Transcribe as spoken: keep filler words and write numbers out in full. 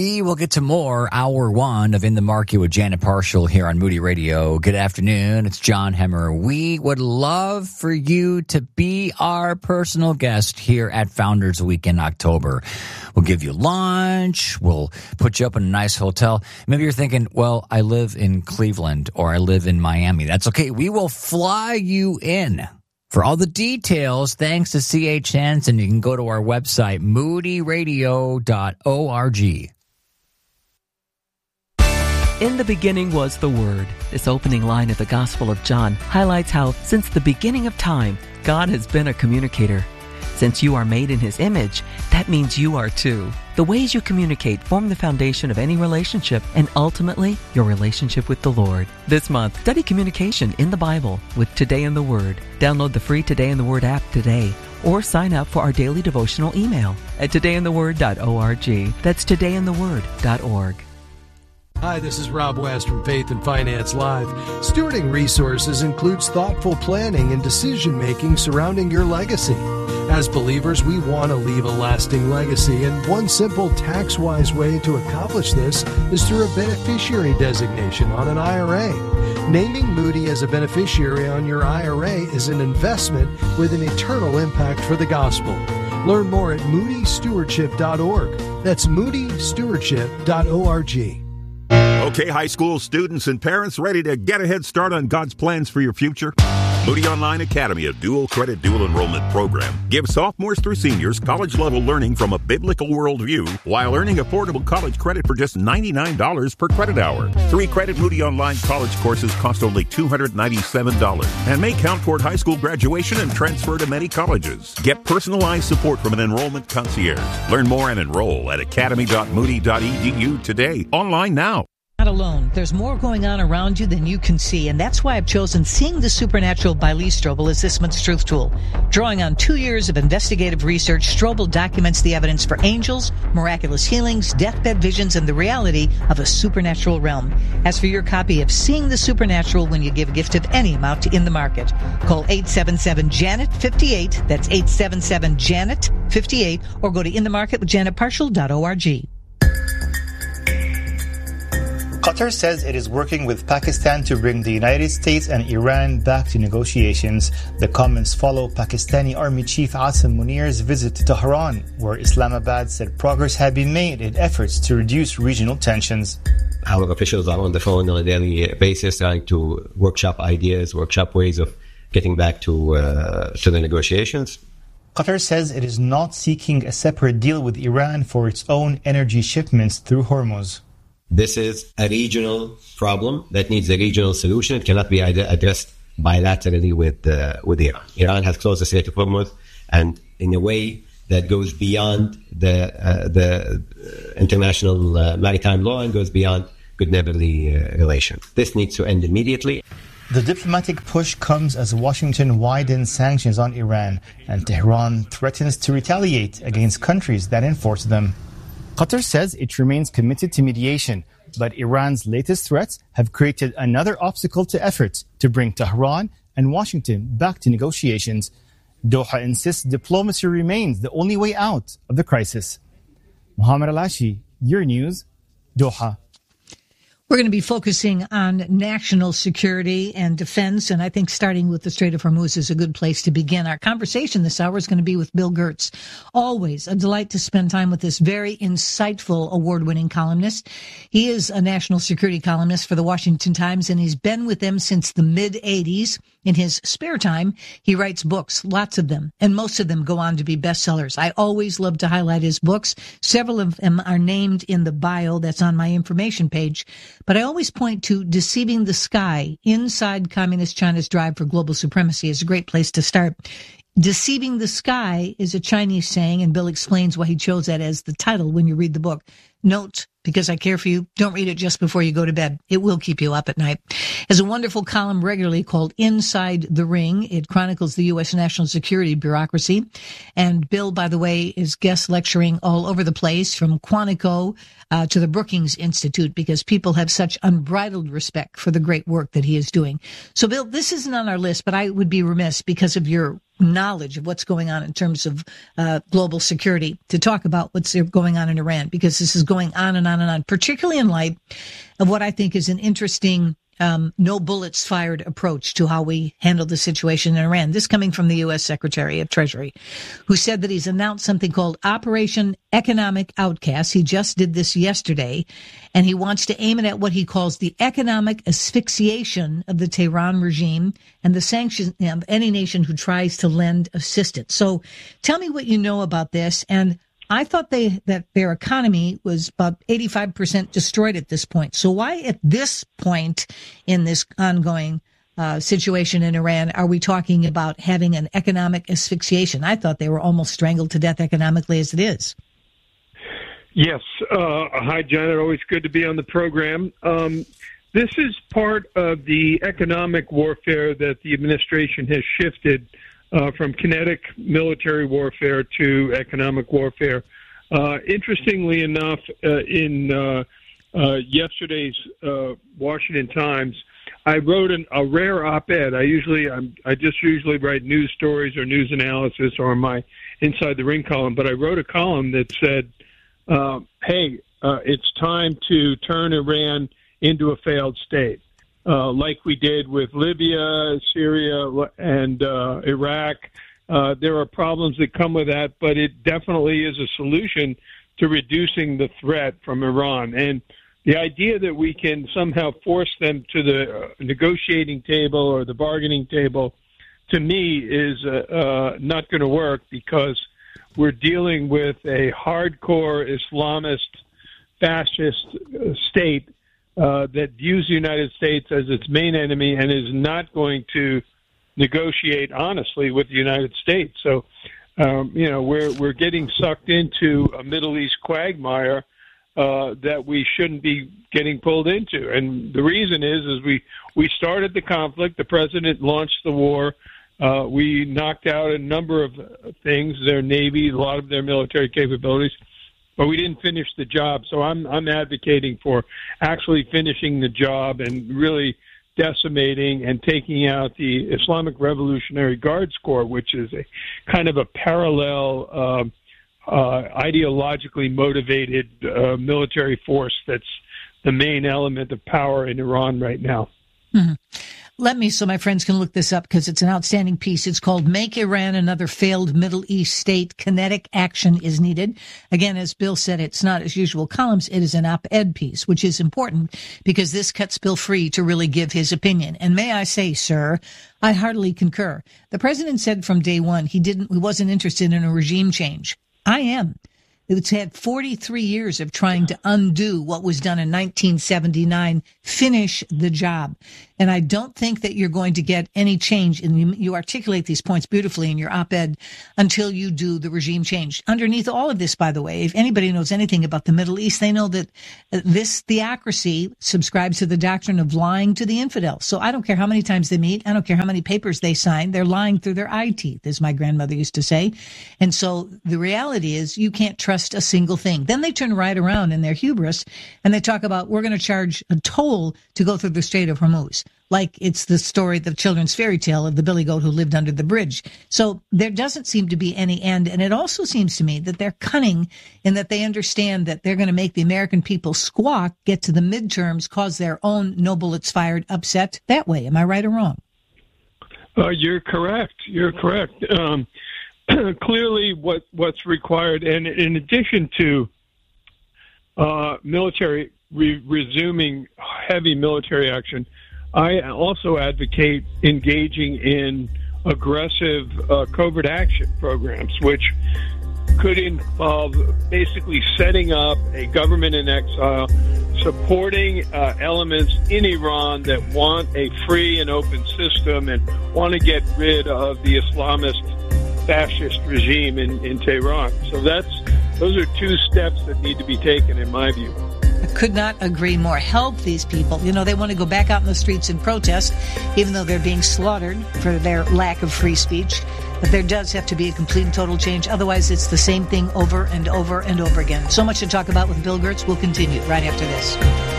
We will get to more hour one of In the Market with Janet Parshall here on Moody Radio. Good afternoon. It's John Hemmer. We would love for you to be our personal guest here at Founders Week in October. We'll give you lunch. We'll put you up in a nice hotel. Maybe you're thinking, well, I live in Cleveland or I live in Miami. That's okay. We will fly you in. For all the details, thanks to C H Hansen, you can go to our website, moody radio dot org. In the beginning was the Word. This opening line of the Gospel of John highlights how, since the beginning of time, God has been a communicator. Since you are made in His image, that means you are too. The ways you communicate form the foundation of any relationship and ultimately your relationship with the Lord. This month, study communication in the Bible with Today in the Word. Download the free Today in the Word app today or sign up for our daily devotional email at today in the word dot org. That's today in the word dot org. Hi, this is Rob West from Faith and Finance Live. Stewarding resources includes thoughtful planning and decision-making surrounding your legacy. As believers, we want to leave a lasting legacy, and one simple tax-wise way to accomplish this is through a beneficiary designation on an I R A. Naming Moody as a beneficiary on your I R A is an investment with an eternal impact for the gospel. Learn more at moody stewardship dot org. That's moody stewardship dot org. Okay, high school students and parents ready to get a head start on God's plans for your future? Moody Online Academy, a dual credit, dual enrollment program, gives sophomores through seniors college-level learning from a biblical worldview while earning affordable college credit for just ninety-nine dollars per credit hour. Three credit Moody Online college courses cost only two hundred ninety-seven dollars and may count toward high school graduation and transfer to many colleges. Get personalized support from an enrollment concierge. Learn more and enroll at academy dot moody dot e d u today. Online now. Not alone. There's more going on around you than you can see, and that's why I've chosen Seeing the Supernatural by Lee Strobel as this month's Truth Tool. Drawing on two years of investigative research, Strobel documents the evidence for angels, miraculous healings, deathbed visions, and the reality of a supernatural realm. As for your copy of Seeing the Supernatural when you give a gift of any amount to In the Market, call eight seven seven Janet fifty-eight, that's eight seven seven Janet fifty-eight, or go to in the market with janet parshall dot org. Qatar says it is working with Pakistan to bring the United States and Iran back to negotiations. The comments follow Pakistani Army Chief Asim Munir's visit to Tehran, where Islamabad said progress had been made in efforts to reduce regional tensions. Our officials are on the phone on a daily basis trying to workshop ideas, workshop ways of getting back to, uh, to the negotiations. Qatar says it is not seeking a separate deal with Iran for its own energy shipments through Hormuz. This is a regional problem that needs a regional solution. It cannot be addressed bilaterally with uh, with Iran. Iran has closed the Strait of Hormuz, and in a way that goes beyond the uh, the international uh, maritime law and goes beyond good neighborly uh, relations. This needs to end immediately. The diplomatic push comes as Washington widens sanctions on Iran, and Tehran threatens to retaliate against countries that enforce them. Qatar says it remains committed to mediation, but Iran's latest threats have created another obstacle to efforts to bring Tehran and Washington back to negotiations. Doha insists diplomacy remains the only way out of the crisis. Mohammed Al-Ashi, Your News, Doha. We're going to be focusing on national security and defense, and I think starting with the Strait of Hormuz is a good place to begin. Our conversation this hour is going to be with Bill Gertz. Always a delight to spend time with this very insightful award-winning columnist. He is a national security columnist for the Washington Times, and he's been with them since the mid-eighties. In his spare time, he writes books, lots of them, and most of them go on to be bestsellers. I always love to highlight his books. Several of them are named in the bio that's on my information page. But I always point to Deceiving the Sky, Inside Communist China's Drive for Global Supremacy is a great place to start. Deceiving the Sky is a Chinese saying, and Bill explains why he chose that as the title when you read the book. Note, because I care for you, don't read it just before you go to bed. It will keep you up at night. Has a wonderful column regularly called Inside the Ring. It chronicles the U S national security bureaucracy. And Bill, by the way, is guest lecturing all over the place, from Quantico uh, to the Brookings Institute, because people have such unbridled respect for the great work that he is doing. So, Bill, this isn't on our list, but I would be remiss because of your knowledge of what's going on in terms of uh, global security to talk about what's going on in Iran, because this is going on and on and on, particularly in light of what I think is an interesting Um, no bullets fired approach to how we handle the situation in Iran. This coming from the U S Secretary of Treasury, who said that he's announced something called Operation Economic Outcast. He just did this yesterday, and he wants to aim it at what he calls the economic asphyxiation of the Tehran regime and the sanctions of any nation who tries to lend assistance. So tell me what you know about this. And I thought they that their economy was about eighty-five percent destroyed at this point. So why at this point in this ongoing uh, situation in Iran are we talking about having an economic asphyxiation? I thought they were almost strangled to death economically as it is. Yes. Uh, hi, Janet. Always good to be on the program. Um, this is part of the economic warfare that the administration has shifted Uh, from kinetic military warfare to economic warfare. Uh, interestingly enough, uh, in uh, uh, yesterday's uh, Washington Times, I wrote an, a rare op-ed. I usually, I'm, I just usually write news stories or news analysis or my Inside the Ring column, but I wrote a column that said, uh, hey, uh, it's time to turn Iran into a failed state. Uh, like we did with Libya, Syria, and uh, Iraq. Uh, there are problems that come with that, but it definitely is a solution to reducing the threat from Iran. And the idea that we can somehow force them to the uh, negotiating table or the bargaining table, to me, is uh, uh, not going to work, because we're dealing with a hardcore Islamist fascist uh, state Uh, that views the United States as its main enemy and is not going to negotiate honestly with the United States. So, um, you know, we're we're getting sucked into a Middle East quagmire uh, that we shouldn't be getting pulled into. And the reason is, is we we started the conflict. The president launched the war. Uh, we knocked out a number of things, their Navy, a lot of their military capabilities. But we didn't finish the job, so I'm I'm advocating for actually finishing the job and really decimating and taking out the Islamic Revolutionary Guards Corps, which is a kind of a parallel, uh, uh, ideologically motivated uh, military force that's the main element of power in Iran right now. Mm-hmm. Let me, so my friends can look this up, because it's an outstanding piece. It's called Make Iran Another Failed Middle East State. Kinetic Action is Needed. Again, as Bill said, it's not as usual columns. It is an op-ed piece, which is important because this cuts Bill free to really give his opinion. And may I say, sir, I heartily concur. The president said from day one he didn't, he wasn't interested in a regime change. I am. It's had forty-three years of trying to undo what was done in nineteen seventy-nine, finish the job. And I don't think that you're going to get any change, and you, you articulate these points beautifully in your op-ed, until you do the regime change. Underneath all of this, by the way, if anybody knows anything about the Middle East, they know that this theocracy subscribes to the doctrine of lying to the infidel. So I don't care how many times they meet. I don't care how many papers they sign. They're lying through their eye teeth, as my grandmother used to say. And so the reality is you can't trust a single thing. Then they turn right around in their hubris and they talk about, we're going to charge a toll to go through the Strait of Hormuz. Like it's the story, the children's fairy tale of the billy goat who lived under the bridge. So there doesn't seem to be any end. And it also seems to me that they're cunning in that they understand that they're going to make the American people squawk, get to the midterms, cause their own no bullets fired upset that way. Am I right or wrong? Uh, you're correct. You're correct. Um, clearly what, what's required, and in addition to uh, military re- resuming heavy military action, I also advocate engaging in aggressive uh, covert action programs, which could involve basically setting up a government in exile, supporting uh, elements in Iran that want a free and open system and want to get rid of the Islamist fascist regime in, in Tehran. So that's those are two steps that need to be taken, in my view. I could not agree more. Help these people. You know, they want to go back out in the streets and protest, even though they're being slaughtered for their lack of free speech. But there does have to be a complete and total change. Otherwise, it's the same thing over and over and over again. So much to talk about with Bill Gertz. We'll continue right after this.